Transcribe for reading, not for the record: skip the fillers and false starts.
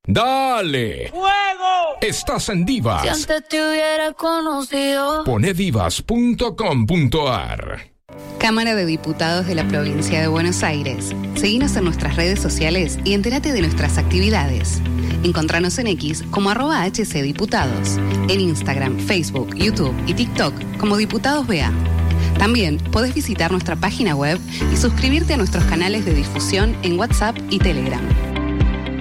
¡Dale! ¡Fuego! Estás en Divas. Si antes te hubiera conocido. Ponedivas.com.ar. Cámara de Diputados de la Provincia de Buenos Aires. Seguinos en nuestras redes sociales y entérate de nuestras actividades. Encontranos en X como @HCDiputados. En Instagram, Facebook, YouTube y TikTok como Diputados BA. También podés visitar nuestra página web y suscribirte a nuestros canales de difusión en WhatsApp y Telegram.